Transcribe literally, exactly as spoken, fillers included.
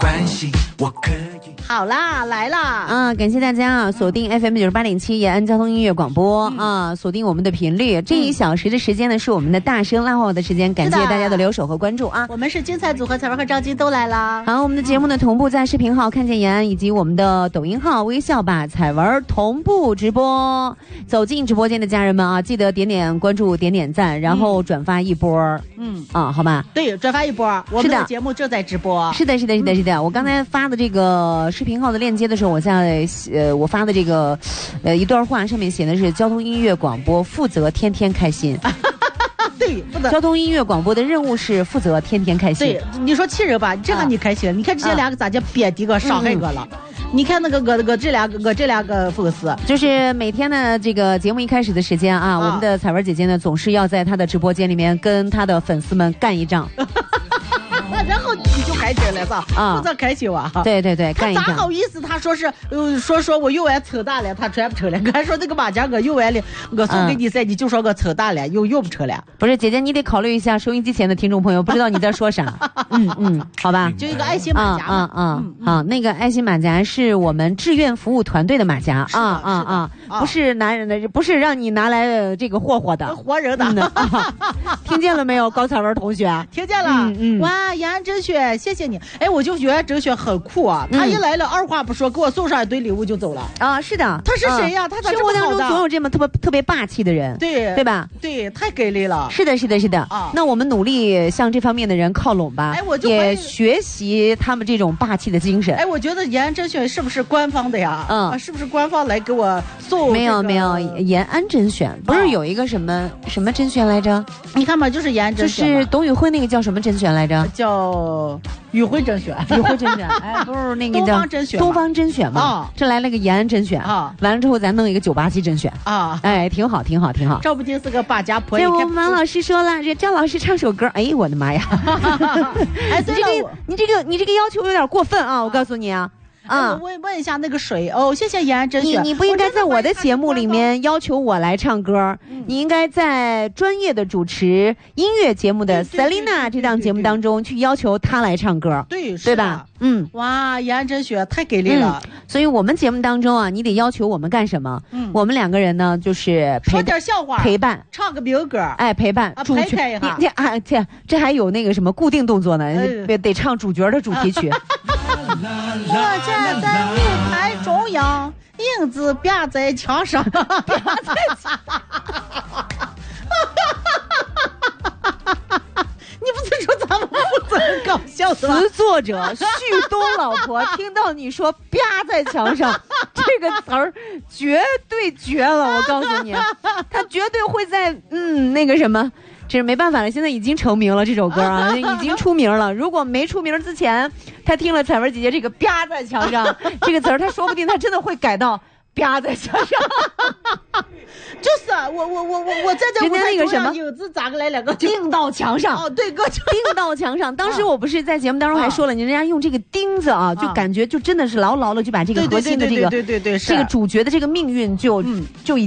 关系，我可以。 好啦，来啦！ 啊，感谢大家啊，锁定 F M 九十八点七延安交通音乐广播、嗯、啊，锁定我们的频率。这一小时的时间呢，是我们的大声辣话的时间，感谢大家的留守和关注啊！ 我们是精彩组合，彩文和赵金都来啦。 好，我们的节目呢同步在视频号看见延安以及我们的抖音号微笑吧彩文同步直播。走进直播间的家人们啊，记得点点关注，点点赞，然后转发一波。嗯啊，好吧。 对，转发一波。我们的节目正在直播。 是的，是的，是的，是的。嗯、我刚才发的这个视频号的链接的时候，我在呃，我发的这个呃一段话上面写的是交通音乐广播负责天天开心。 对，负责交通音乐广播的任务是负责天天开心。 对，你说气人吧，这个你开心了、啊？你看这些两个咋就贬低个、伤害个了？嗯你看那个我我这两个我这两个粉丝， 就是每天呢，这个节目一开始的时间啊，啊我们的彩文姐姐呢总是要在她的直播间里面跟她的粉丝们干一仗。 然后你就开心了，是吧？啊，负责开心哇！ 对对对，干一仗。 他咋好意思？他说是，呃，说说我又完扯大了，他穿不成了。我还说那个马甲我又完了，我送给你噻、嗯，你就说我扯大了，又用不成了。 不是姐姐，你得考虑一下收音机前的听众朋友，不知道你在说啥。嗯嗯，好吧。 就一个爱心马甲嘛。 啊啊啊！好，那个爱心马甲是我们志愿服务团队的马甲啊啊啊，不是男人的，不是让你拿来这个霍霍的， 活人的。 嗯啊、听见了没有，高彩文同学？ 听见了。嗯嗯。哇，延安真雪。谢谢你，哎，我就觉得哲雪很酷啊！他一来了，二话不说，给我送上一堆礼物就走了啊！是的， 他是谁呀、啊？他咋这么好的？ 生活当中总有这么特别特别霸气的人， 对对吧？ 对，太给力了！ 是的，是的，是的啊！那我们努力向这方面的人靠拢吧， 哎，我就也学习他们这种霸气的精神。 哎，我觉得延安甄选是不是官方的呀？嗯、啊，是不是官方来给我送、这个？ 没有没有，延安甄选不是有一个什么、哦、什么甄选来着？ 你看嘛，就是延安甄选， 就是董宇辉那个叫什么甄选来着？ 叫宇辉甄选。 宇辉甄选，哎，不是那个叫东方甄选， 东方甄选嘛，啊、这来了个延安甄选啊，完了之后咱弄一个九八七甄选啊，哎，挺好，挺好，挺好。 赵不定是个霸家婆。 对，我们王老师说了，这赵老师唱首歌，哎，我的妈呀！哎，你这个，你这个，你这个要求有点过分啊！我告诉你啊。 啊、嗯，我问问一下那个谁哦，谢谢延安甄选。 你你不应该在我的节目里面要求我来唱歌，嗯、你应该在专业的主持音乐节目的 Selina 这档节目当中去要求她来唱歌， 对对吧？嗯， 哇，延安甄选太给力了、 嗯。所以我们节目当中啊，你得要求我们干什么？嗯，我们两个人呢，就是说点笑话， 陪伴， 唱个民歌， 哎，陪伴， 啊，陪开一下。 这啊，这这还有那个什么固定动作呢？哎、得唱主角的主题曲。 我站在舞台中央，影子啪在墙上，啪在墙上。你不是说咱们不是很搞笑的吗？ 词作者旭东老婆听到你说“啪”在墙上这个词儿，绝对绝了！我告诉你，他绝对会在嗯那个什么。这是没办法了，现在已经成名了这首歌啊，已经出名了。如果没出名之前，他听了彩文姐姐这个“啪”在墙上这个词儿，他说不定他真的会改到“啪”在墙上。 就是啊，我我我我我在这人家那个什么影子咋个来两个钉到墙上哦，对，搁钉到墙上。当时我不是在节目当中还说了，人家用这个钉子啊，就感觉就真的是牢牢的就把这个核心的这个对对对对对这个主角的这个命运就就已。